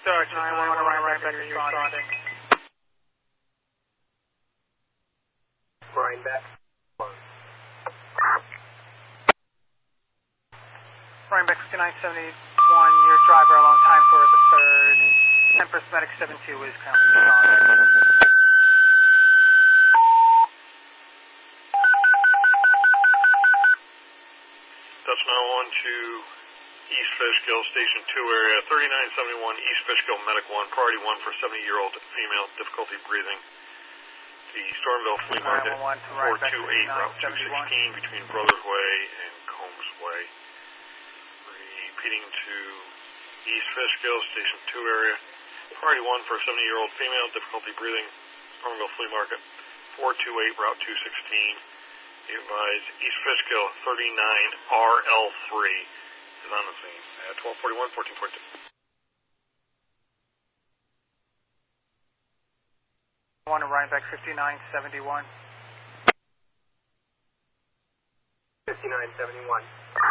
Dodge 911, Ryan Beck responding. Ryan Beck. Ryan Beck 5971, your driver along time for the 3rd. Empress Medic 72 is currently responding. Dutch 911 to East Fishkill, Station 2 area, 3971 East Fishkill, Medic 1, Priority 1 for 70-year-old female, difficulty breathing. The Stormville Flea Market, 428, Route 216 between Brothers Way and Combs Way. Repeating to East Fishkill, Station 2 area, Priority 1 for 70-year-old female, difficulty breathing, Stormville Flea Market, 428, Route 216. Be advised, East Fishkill, 39RL3 is on the scene at 1241, 1442. 1 to Ryan Beck 5971. 5971.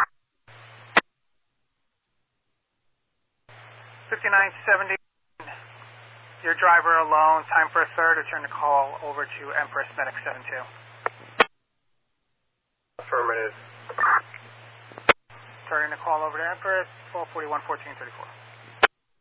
5970. Your driver alone, time for a 3rd. Return the call over to Empress Medic 72. Affirmative. Turning the call over to Empress, 1241, 1434.